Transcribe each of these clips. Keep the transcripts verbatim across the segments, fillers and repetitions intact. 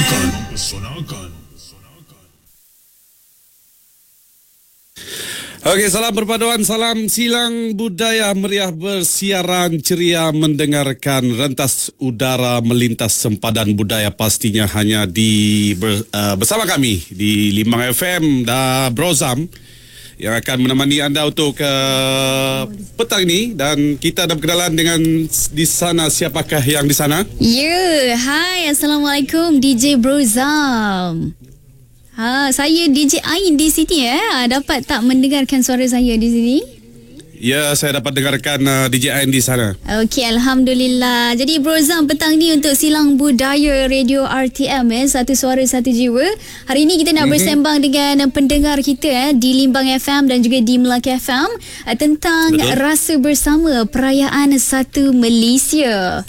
Mempesonakan. Okey, salam perpaduan, salam silang budaya meriah bersiaran ceria mendengarkan rentas udara melintas sempadan budaya pastinya hanya di ber, uh, bersama kami di Limbang F M dan Brozam yang akan menemani anda untuk uh, petang ini, dan kita ada berkenalan dengan di sana. Siapakah yang di sana? Ya, yeah. Hai, Assalamualaikum D J Brozam. Ha, saya D J Ain di sini eh. Dapat tak mendengarkan suara saya di sini? Ya, saya dapat dengarkan uh, D J Ain di sana. Okey, Alhamdulillah. Jadi Brozam, petang ni untuk Silang Budaya Radio R T M eh, Satu Suara Satu Jiwa. Hari ini kita nak mm-hmm. bersembang dengan pendengar kita eh, di Limbang F M dan juga di Melaka F M eh, tentang Betul. Rasa bersama perayaan Satu Malaysia.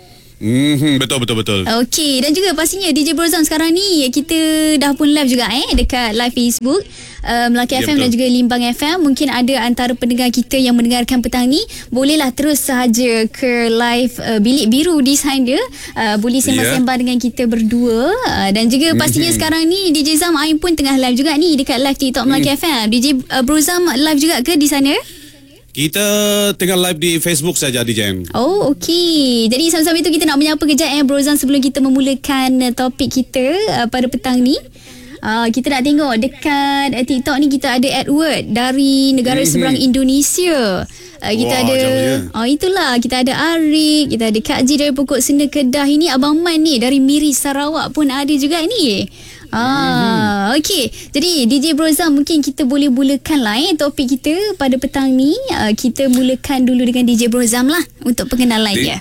Hmm, betul betul betul. Okey, dan juga pastinya D J Brozam sekarang ni kita dah pun live juga eh dekat live Facebook uh, Melaka ya, F M betul. Dan juga Limbang F M. Mungkin ada antara pendengar kita yang mendengarkan petang ni, bolehlah terus sahaja ke live uh, Bilik Biru di sana. Uh, boleh sembang-sembang ya. dengan kita berdua uh, dan juga pastinya mm-hmm. sekarang ni D J Zam Ain pun tengah live juga ni dekat live TikTok Melaka mm. F M. D J uh, Brozam live juga ke di sana? Kita tengah live di Facebook saja, D J. Oh, okey. Jadi sama-sama itu kita nak menyapa kejap eh Brozam sebelum kita memulakan uh, topik kita uh, pada petang ni. Uh, kita nak tengok dekat uh, TikTok ni kita ada Edward dari negara mm-hmm. seberang Indonesia. Uh, kita Wah, ada oh itulah, kita ada Arik, kita ada Kak Ji dari Pokok Senda Kedah. Ini Abang Man ni dari Miri Sarawak pun ada juga ni. Ah, hmm. okey. Jadi D J Brozam, mungkin kita boleh mulakan lah eh topik kita pada petang ni. Uh, kita mulakan dulu dengan D J Brozam lah untuk pengenalan dia.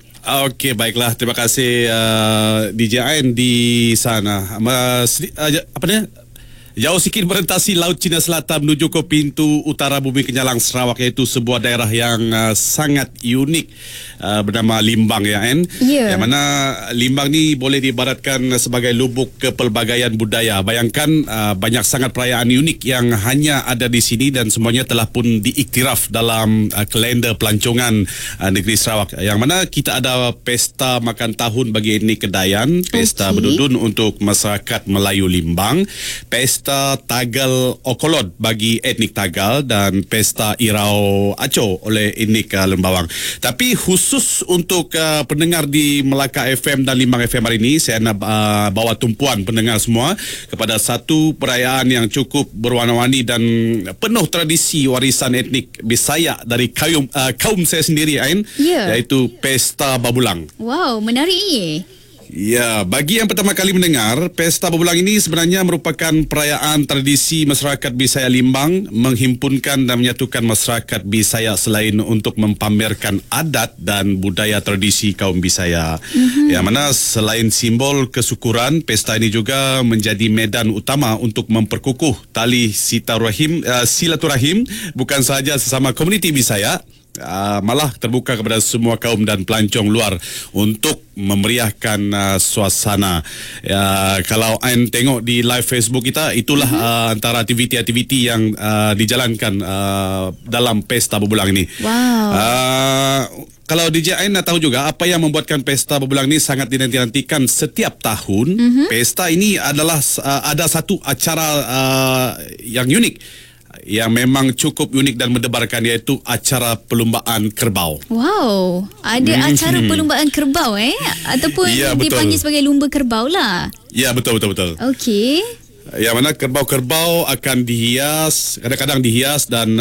Okey, baiklah. Terima kasih uh, D J Ain di sana. Uh, uh, apa dia? Jauh sikit merentasi Laut Cina Selatan menuju ke pintu utara Bumi Kenyalang Sarawak, iaitu sebuah daerah yang uh, sangat unik uh, bernama Limbang ya kan. Yeah. Yang mana Limbang ni boleh diibaratkan sebagai lubuk kepelbagaian budaya. Bayangkan uh, banyak sangat perayaan unik yang hanya ada di sini dan semuanya telah pun diiktiraf dalam uh, kalender pelancongan uh, negeri Sarawak. Yang mana kita ada pesta makan tahun bagi etnik Kedayan, pesta okay. berdudun untuk masyarakat Melayu Limbang, pesta Pesta Tagal Okolod bagi etnik Tagal, dan Pesta Irau Aco oleh etnik uh, Lembawang. Tapi khusus untuk uh, pendengar di Melaka F M dan Limbang F M hari ini, saya nak uh, bawa tumpuan pendengar semua kepada satu perayaan yang cukup berwarna-warni dan penuh tradisi warisan etnik Bisaya dari kaum, uh, kaum saya sendiri, Ain, yeah. iaitu Pesta Babulang. Wow, menarik ni. Ya, bagi yang pertama kali mendengar, Pesta Babulang ini sebenarnya merupakan perayaan tradisi masyarakat Bisaya Limbang menghimpunkan dan menyatukan masyarakat Bisaya selain untuk mempamerkan adat dan budaya tradisi kaum Bisaya. Mm-hmm. Yang mana selain simbol kesyukuran, pesta ini juga menjadi medan utama untuk memperkukuh tali silaturahim, uh, silaturahim bukan sahaja sesama komuniti Bisaya, Uh, malah terbuka kepada semua kaum dan pelancong luar untuk memeriahkan uh, suasana. Uh, kalau Ain tengok di live Facebook kita, itulah mm-hmm. uh, antara aktiviti-aktiviti yang uh, dijalankan uh, dalam Pesta Babulang ini. Wow. Uh, Kalau D J Ain nak tahu juga apa yang membuatkan Pesta Babulang ini sangat dinanti-nantikan setiap tahun. Mm-hmm. Pesta ini adalah uh, ada satu acara uh, yang unik, yang memang cukup unik dan mendebarkan, iaitu acara perlumbaan kerbau. Wow, ada mm-hmm. acara perlumbaan kerbau eh? Ataupun ya, dipanggil sebagai lumba kerbau lah. Ya, betul betul betul. Okey. Yang mana kerbau-kerbau akan dihias, kadang-kadang dihias dan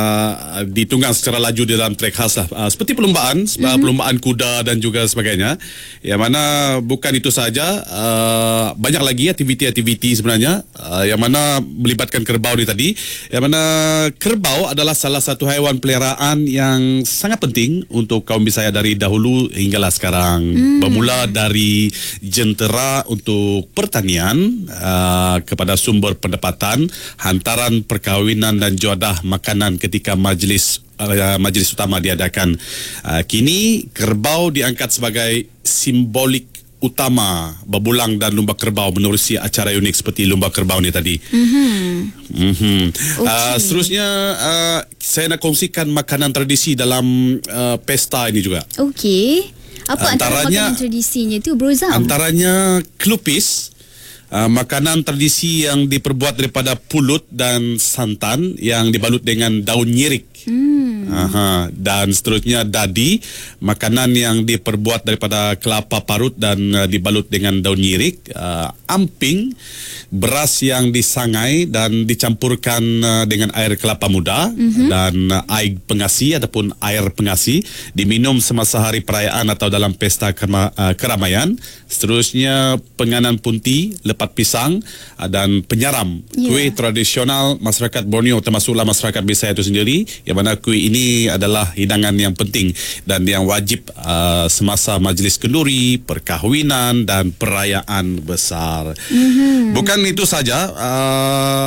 uh, ditunggang secara laju di dalam trek khas lah. Uh, seperti perlumbaan, mm-hmm. perlumbaan kuda dan juga sebagainya. Yang mana bukan itu saja, uh, banyak lagi aktiviti-aktiviti sebenarnya uh, yang mana melibatkan kerbau ni tadi. Yang mana kerbau adalah salah satu haiwan peliharaan yang sangat penting untuk kaum Bisaya dari dahulu hinggalah sekarang. Mm. Bermula dari jentera untuk pertanian, uh, kepada sumber pendapatan, hantaran perkahwinan dan juadah makanan ketika majlis uh, majlis utama diadakan. Uh, kini kerbau diangkat sebagai simbolik utama Babulang dan lumba kerbau menerusi acara unik seperti lumba kerbau ni tadi. Mm-hmm. Mm-hmm. Okay. Uh, seterusnya uh, saya nak kongsikan makanan tradisi dalam uh, pesta ini juga. Okey. Apa antara Antaranya- makanan tradisinya tu, Bro Zam? Antaranya kelupis, uh, makanan tradisi yang diperbuat daripada pulut dan santan yang dibalut dengan daun nyirik. Hmm. Aha. Dan seterusnya dadi, makanan yang diperbuat daripada kelapa parut dan uh, dibalut dengan daun nyirik. Uh, amping, beras yang disangai dan dicampurkan uh, dengan air kelapa muda, mm-hmm. dan uh, air pengasih ataupun air pengasih diminum semasa hari perayaan atau dalam pesta kema, uh, keramaian. Seterusnya penganan punti, lepat pisang uh, dan penyaram, Yeah. kuih tradisional masyarakat Borneo, termasuklah masyarakat Bisaya itu sendiri, yang mana kuih ini adalah hidangan yang penting dan yang wajib uh, semasa majlis kenduri, perkahwinan dan perayaan besar. Mm-hmm. Bukan itu saja, uh,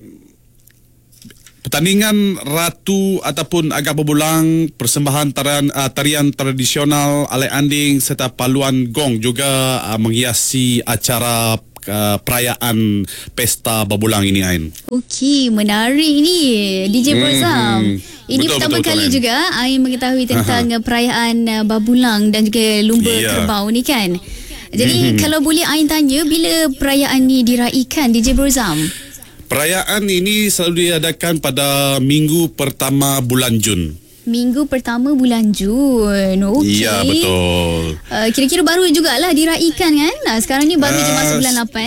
pertandingan ratu ataupun agak berbulang, persembahan tarian, uh, tarian tradisional alai anding serta paluan gong juga uh, menghiasi acara uh, perayaan pesta berbulang ini, Ain. Okey, menarik ni D J Bro Zam. Hmm. Ini Betul, pertama betul, kali betul, juga Ain mengetahui tentang Aha. perayaan uh, Babulang dan juga lumba Ya. kerbau ni kan. Jadi Mhm. kalau boleh Ain tanya, bila perayaan ni diraikan D J Bro Zam? Perayaan ini selalu diadakan pada minggu pertama bulan Jun. Minggu pertama bulan Jun. Okey. Ya, betul. Uh, kira-kira baru jugalah diraikan kan. Uh, sekarang ni baru je Uh, masuk bulan lapan.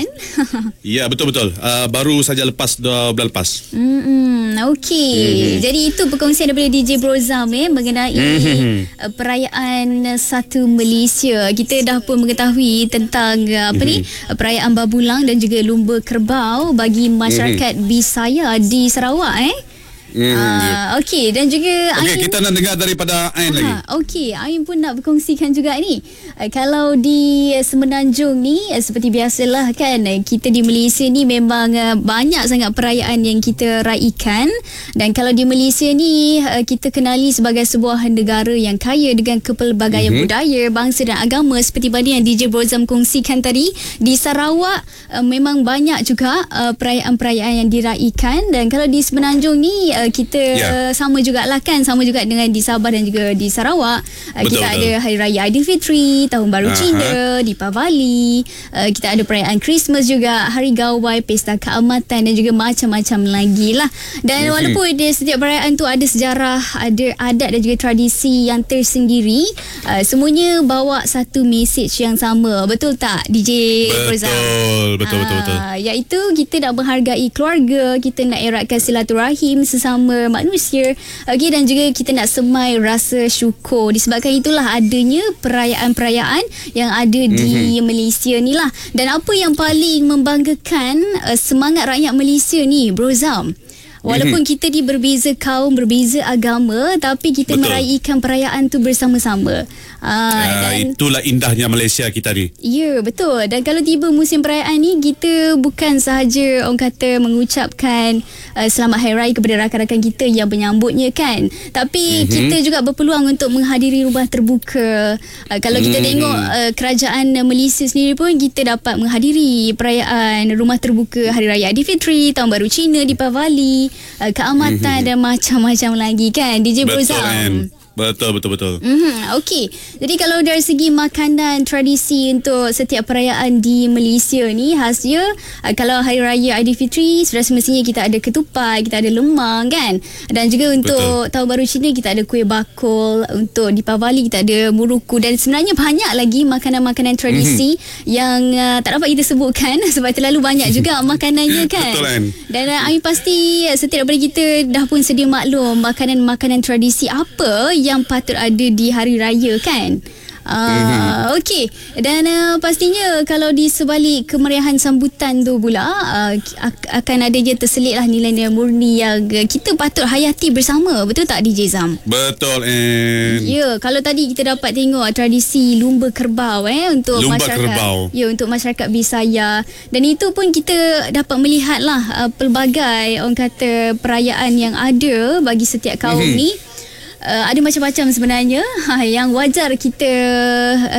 Ya, betul-betul. Uh, baru saja lepas dua bulan lepas. Hmm, okey. Mhm. Jadi itu perkongsian daripada D J Bro Zam eh mengenai Mhm. uh, perayaan Satu Malaysia. Kita dah pun mengetahui tentang uh, apa ni uh, perayaan Babulang dan juga lumba kerbau bagi masyarakat Bisaya di Sarawak eh. Hmm, Ah, okey, dan juga Okey, Ain- kita nak dengar daripada Ain lagi. Ha, okey, Ain pun nak berkongsikan juga ni. Uh, kalau di uh, Semenanjung ni uh, seperti biasalah kan, uh, kita di Malaysia ni memang uh, banyak sangat perayaan yang kita raikan, dan kalau di Malaysia ni uh, kita kenali sebagai sebuah negara yang kaya dengan kepelbagaian mm-hmm. budaya, bangsa dan agama, seperti mana yang D J Bro Zam kongsikan tadi. Di Sarawak uh, memang banyak juga uh, perayaan-perayaan yang diraikan, dan kalau di Semenanjung ni uh, kita Ya. uh, sama jugalah kan, sama juga dengan di Sabah dan juga di Sarawak. Uh, Betul, kita betul. ada Hari Raya Aidilfitri, Tahun Baru Aha. Cina, Deepavali, uh, kita ada perayaan Christmas juga, Hari Gawai, Pesta Keamatan dan juga macam-macam lagi lah. Dan Mhm. walaupun di setiap perayaan tu ada sejarah, ada adat dan juga tradisi yang tersendiri, uh, semuanya bawa satu mesej yang sama. Betul tak D J Rozam? Betul, betul, betul, betul. Ah, iaitu kita nak menghargai keluarga, kita nak eratkan silaturahim sesama manusia, okey, dan juga kita nak semai rasa syukur. Disebabkan itulah adanya perayaan-perayaan yang ada di mm-hmm. Malaysia ni lah. Dan apa yang paling membanggakan uh, semangat rakyat Malaysia ni, Bro Zam, walaupun mm-hmm. kita di berbeza kaum, berbeza agama, tapi kita Betul. meraihkan perayaan tu bersama-sama. Ah, Ah, dan itulah indahnya Malaysia kita ni. ya, betul. Dan kalau tiba musim perayaan ni, kita bukan sahaja orang kata mengucapkan uh, selamat hari raya kepada rakan-rakan kita yang menyambutnya kan, tapi mm-hmm. kita juga berpeluang untuk menghadiri rumah terbuka. Uh, kalau kita mm-hmm. tengok uh, kerajaan Malaysia sendiri pun, kita dapat menghadiri perayaan rumah terbuka Hari Raya Aidilfitri, Tahun Baru Cina, Deepavali, uh, Keamatan mm-hmm. dan macam-macam lagi kan, D J Betul, Brozam. Ann. Betul, betul, betul. Mm-hmm, Okey. Jadi kalau dari segi makanan tradisi untuk setiap perayaan di Malaysia ni, khasnya uh, kalau Hari Raya Aidilfitri sudah semestinya kita ada ketupat, kita ada lemang kan. Dan juga untuk Betul. Tahun Baru Cina kita ada kuih bakul, untuk Deepavali kita ada muruku, dan sebenarnya banyak lagi makanan-makanan tradisi mm-hmm. yang uh, tak dapat kita sebutkan sebab terlalu banyak juga makanannya kan. Betul, Ann. Dan uh, Amin pasti uh, setiap daripada kita dah pun sedia maklum makanan-makanan tradisi apa yang patut ada di hari raya kan. Uh, mm-hmm. Okey, dan uh, pastinya kalau di sebalik kemeriahan sambutan tu pula uh, ak- akan ada je terselitlah nilai-nilai murni yang uh, kita patut hayati bersama. Betul tak D J Zam? Betul, Ann. Ya, kalau tadi kita dapat tengok tradisi lumba kerbau eh untuk Lumba masyarakat. kerbau. Ya, untuk masyarakat Bisaya, dan itu pun kita dapat melihatlah uh, pelbagai orang kata perayaan yang ada bagi setiap kaum mm-hmm. ni. Uh, ada macam-macam sebenarnya ha, yang wajar kita uh,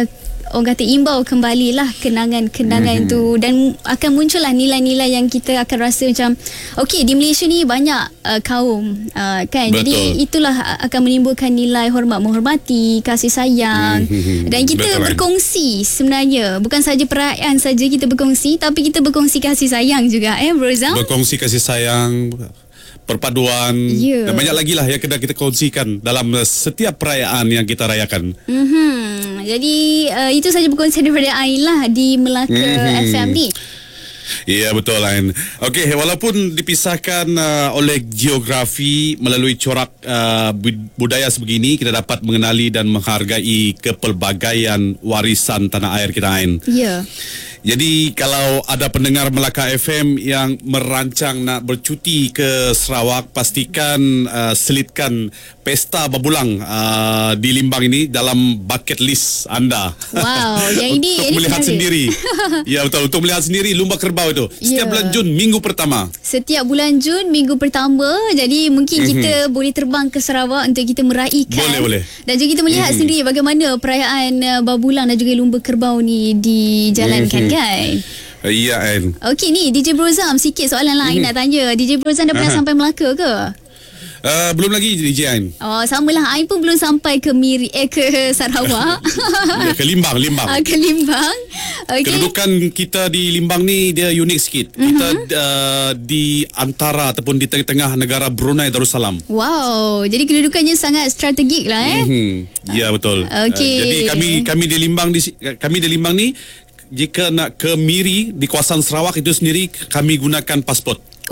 orang kata imbau kembalilah kenangan-kenangan mm-hmm. tu, dan akan muncullah nilai-nilai yang kita akan rasa macam okey, di Malaysia ni banyak uh, kaum uh, kan. Betul. Jadi itulah akan menimbulkan nilai hormat menghormati, kasih sayang mm-hmm. dan kita Betul, berkongsi sebenarnya bukan saja perayaan saja kita berkongsi, tapi kita berkongsi kasih sayang juga eh Bro Zam. Berkongsi kasih sayang, perpaduan, yeah. dan banyak lagi lah yang kena kita kongsikan dalam setiap perayaan yang kita rayakan. Mm-hmm. Jadi uh, itu saja berkongsi daripada Ain lah di Melaka mm-hmm. F M ni. Ya, betul Ain. Okey, walaupun dipisahkan uh, oleh geografi, melalui corak uh, budaya sebegini kita dapat mengenali dan menghargai kepelbagaian warisan tanah air kita Ain. Ya. Yeah. Jadi kalau ada pendengar Melaka F M yang merancang nak bercuti ke Sarawak, pastikan uh, selitkan pesta berbulang uh, di Limbang ini dalam bucket list anda. Wow, yang ini untuk ini melihat menarik. sendiri. Ya betul, untuk melihat sendiri lumba kerbau itu setiap yeah. bulan Jun minggu pertama. Setiap bulan Jun minggu pertama. Jadi mungkin mm-hmm. kita boleh terbang ke Sarawak untuk kita meraihkan. Boleh boleh. Dan juga kita melihat mm-hmm. sendiri bagaimana perayaan uh, berbulang dan juga lumba kerbau ni dijalankan. Mm-hmm. Kan? Ya, Ain. Okey, ni D J Bro Zam, sikit soalan lain hmm. nak tanya. D J Bro Zam dah pernah uh-huh. sampai Melaka ke? Uh, belum lagi D J Ain. Oh, samalah. Ain pun belum sampai ke Miri eh ke Sarawak. Ya, ke Limbang, Limbang. Uh, ke Limbang. Okay. Kedudukan kita di Limbang ni dia unik sikit. Uh-huh. Kita uh, di antara ataupun di tengah-tengah negara Brunei Darussalam. Wow, jadi kedudukannya sangat strategik lah eh. Uh-huh. Ya, betul. Okay. Uh, jadi kami kami di Limbang di kami di Limbang ni, jika nak ke Miri di kawasan Sarawak itu sendiri, kami gunakan pasport.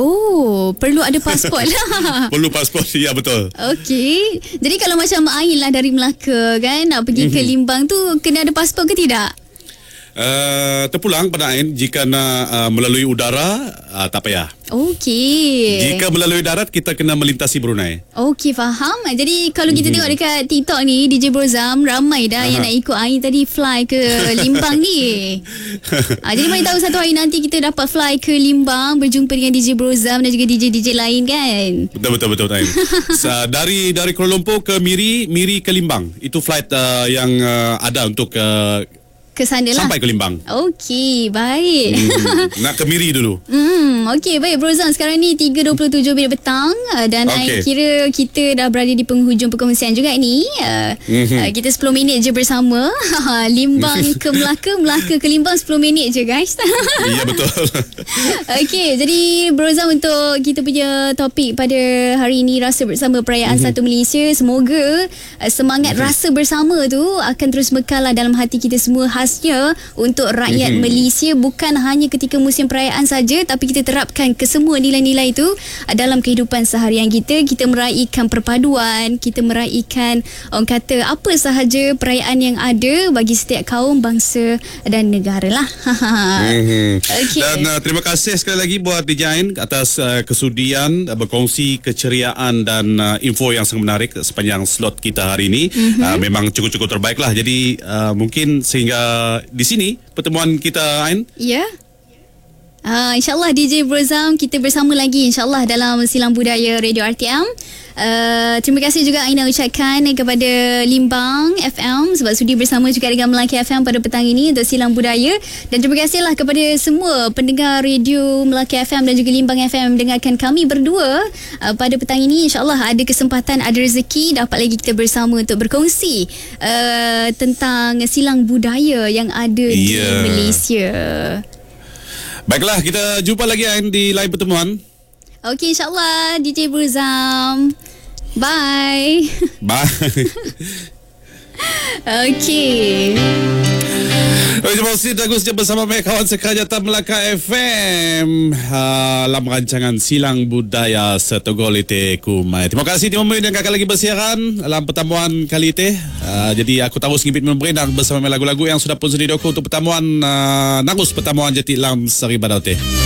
Oh, perlu ada pasport lah. Perlu pasport, ya betul. Okey. Jadi kalau macam Ain lah dari Melaka kan, nak pergi mm-hmm. ke Limbang tu, kena ada pasport ke tidak? Uh, terpulang pada Ain, jika nak uh, melalui udara, uh, tak payah. Okey. Jika melalui darat, kita kena melintasi Brunei. Okey, faham. Jadi kalau kita mm-hmm. tengok dekat TikTok ni, D J Bro Zam, ramai dah uh-huh. yang nak ikut Ain tadi fly ke Limbang ni. uh, jadi mari tahu satu hari nanti kita dapat fly ke Limbang, berjumpa dengan D J Bro Zam dan juga D J D J lain kan. Betul betul betul Ain. So, dari dari Kuala Lumpur ke Miri, Miri ke Limbang. Itu flight uh, yang uh, ada untuk uh, ke sana lah. Sampai ke Limbang. Okey, baik. Hmm, nak ke Miri dulu. Hmm, okey, baik Bro Zam. Sekarang ni tiga dua puluh tujuh minit petang dan okay. I kira kita dah berada di penghujung perkongsian juga ni. Uh, mm-hmm. uh, kita sepuluh minit je bersama. Limbang ke Melaka, Melaka ke Limbang sepuluh minit je guys. Ya, betul. Okey, jadi Bro Zam, untuk kita punya topik pada hari ini, rasa bersama perayaan mm-hmm. Satu Malaysia. Semoga uh, semangat mm-hmm. rasa bersama tu akan terus mekal lah dalam hati kita semua, khasnya untuk rakyat mm-hmm. Malaysia, bukan hanya ketika musim perayaan saja, tapi kita terapkan ke semua nilai-nilai itu dalam kehidupan seharian kita. Kita meraihkan perpaduan, kita meraihkan orang kata apa sahaja perayaan yang ada bagi setiap kaum, bangsa dan negara lah. mm-hmm. Okay. Dan uh, terima kasih sekali lagi buat D J Ain atas uh, kesudian uh, berkongsi keceriaan dan uh, info yang sangat menarik sepanjang slot kita hari ini. Mm-hmm. uh, memang cukup-cukup terbaik lah. Jadi uh, mungkin sehingga di sini pertemuan kita Ain. Ya. Yeah. Uh, InsyaAllah D J Bro Zam, kita bersama lagi InsyaAllah dalam Silang Budaya Radio R T M. Uh, terima kasih juga Aina ucapkan kepada Limbang F M sebab sudi bersama juga dengan Melaka F M pada petang ini untuk Silang Budaya. Dan terima kasihlah kepada semua pendengar radio Melaka F M dan juga Limbang F M dengarkan kami berdua uh, pada petang ini. InsyaAllah ada kesempatan, ada rezeki, dapat lagi kita bersama untuk berkongsi uh, tentang silang budaya yang ada yeah. di Malaysia. Baiklah, kita jumpa lagi Ain di lain pertemuan. Okey, insyaAllah D J Bro Zam. Bye. Bye. Okey. Terima kasih bersama kawan sekerjatan Melaka F M dalam rancangan Silang Budaya Setogol Ite Kumai. Terima kasih Timur Mui yang akan lagi bersiaran dalam pertemuan kali ini. Uh, jadi aku tahu sengipit memberi bersama lagu-lagu yang sudah pun sedia untuk pertemuan uh, Nagus pertemuan Jati Lam Sari Badau.